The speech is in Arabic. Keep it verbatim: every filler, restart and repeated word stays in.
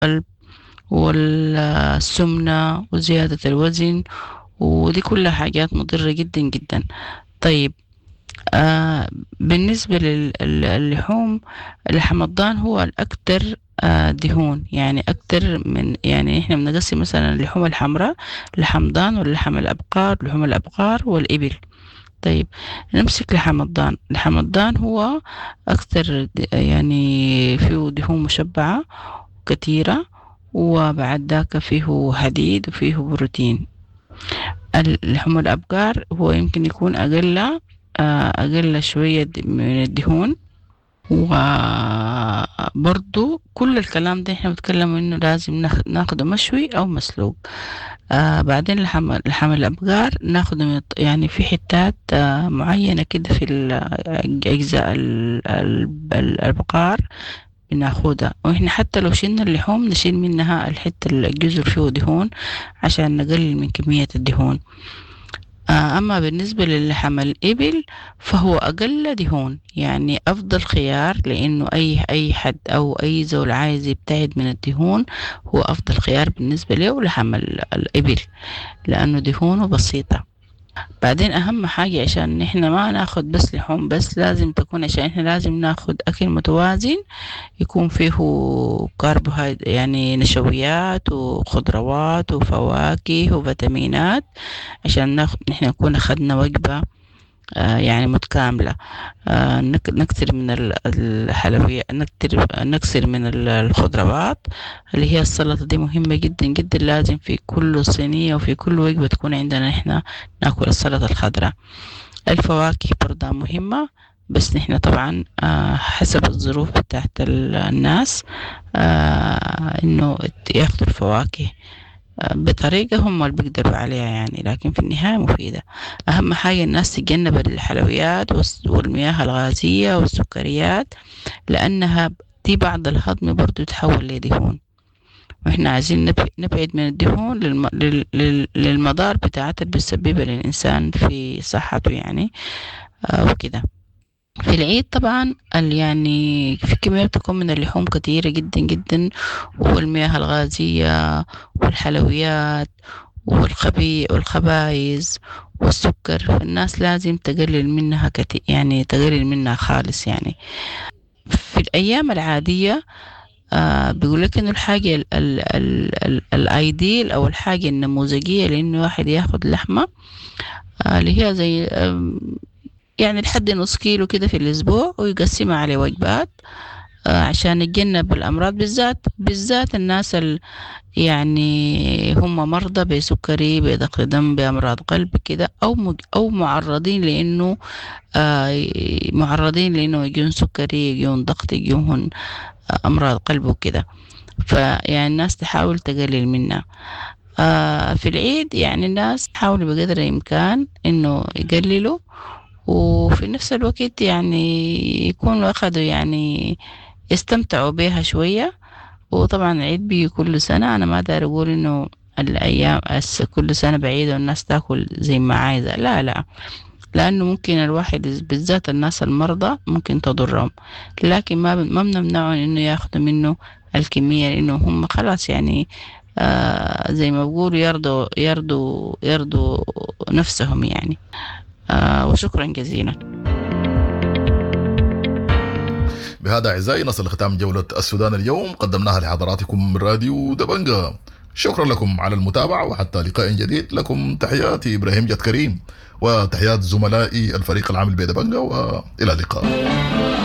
القلب والسمنة وزيادة الوزن، ودي كلها حاجات مضرة جدا جدا. طيب، آه بالنسبة للحوم، لحم الضان هو الأكثر آه دهون، يعني أكثر من، يعني إحنا بنقسم مثلا اللحوم الحمراء لحم ضان، واللحم الأبقار لحوم الأبقار والإبل. طيب، نمسك لحم الضان. لحم الضان هو أكثر د- يعني فيه دهون مشبعة كثيرة، وبعد ذاك فيه حديد وفيه بروتين. اللحوم الأبقار هو يمكن يكون أقل، آه، أقل شوية د- من الدهون. وبرضو كل الكلام ده احنا بنتكلم انه لازم ناخ- ناخده مشوي او مسلوق. آه بعدين لحم لحم الابقار ناخده من الط- يعني في حتات آه معينة كده في ال- اجزاء ال- ال- الابقار بناخدها، واحنا حتى لو شلنا اللحوم نشيل منها الحتة الجزر فيه دهون عشان نقلل من كمية الدهون. آه، أما بالنسبة للحم الإبل فهو أقل دهون، يعني أفضل خيار، لأنه أي أي حد أو أي زول عايز يبتعد من الدهون هو أفضل خيار بالنسبة له لحم ال- الإبل، لأنه دهونه بسيطة. بعدين أهم حاجة عشان نحن ما ناخد بس لحوم بس، لازم تكون، عشان إحنا لازم ناخد أكل متوازن يكون فيه كربوهيدرات، يعني نشويات وخضروات وفواكه وفيتامينات، عشان ناخد نحن نكون أخدنا وجبة آه يعني متكاملة. آه نك- نكثر من ال- الحلويات، نكثر نكثر من ال- الخضروات، اللي هي السلطة دي مهمة جدا جدا، لازم في كل صينية وفي كل وجبة تكون عندنا إحنا ناكل السلطة الخضراء. الفواكه برضه مهمة، بس نحن طبعا آه حسب الظروف بتاعت ال- الناس، آه إنه ياخدوا الفواكه بطريقة هم اللي بيقدروا عليها يعني، لكن في النهاية مفيدة. أهم حاجة الناس تتجنب الحلويات والس- والمياه الغازية والسكريات، لأنها ب- دي بعد الهضم برضو تتحول لدهون، وإحنا عايزين نب- نبعد من الدهون للم... لل... لل... للمضار بتاعتها اللي بتسببها للإنسان في صحته يعني. آه وكده. في العيد طبعا ال- يعني في كمية بتكون من اللحوم كتيرة جدا جدا، والمياه الغازية والحلويات والخبي والخبايز والسكر، فالناس لازم تقلل منها كتير، يعني تقلل منها خالص يعني. في الأيام العادية آه بيقول لك إنه الحاجة ال ال ال ال الأيديل أو الحاجة النموذجية لإنه واحد ياخد لحمة آه اللي هي زي آم، يعني لحد نص كيلو كده في الأسبوع، ويقسمها على وجبات آه عشان نتجنب الأمراض، بالذات بالذات الناس ال يعني هم مرضى بسكري بضغط دم بأمراض قلب كده، أو مج أو معرضين لأنه آه معرضين لأنه يجون سكري، يجون ضغط، يجون أمراض قلب وكده. فيعني الناس تحاول تقلل منها. آه في العيد يعني الناس تحاول بقدر الإمكان إنه يقللوا، وفي نفس الوقت يعني يكونوا أخذوا يعني يستمتعوا بيها شوية. وطبعا العيد بيجي كل سنة، أنا ما داير أقول إنه الأيام أس كل سنة بعيدة والناس تاكل زي ما عايزة، لا لا، لأنه ممكن الواحد بالذات الناس المرضى ممكن تضرهم، لكن ما ما بنمنعهم إنه ياخدوا منه الكمية، لأنه هم خلاص يعني آه زي ما بقولوا يرضوا يرضوا يرضوا نفسهم يعني. آه وشكرا جزيلا. بهذا أعزائي نصل لختام جولة السودان اليوم، قدمناها لحضراتكم من راديو دبنجة. شكرا لكم على المتابعة، وحتى لقاء جديد. لكم تحياتي إبراهيم جد كريم، وتحيات زملائي الفريق العامل بدبنجة، وإلى اللقاء.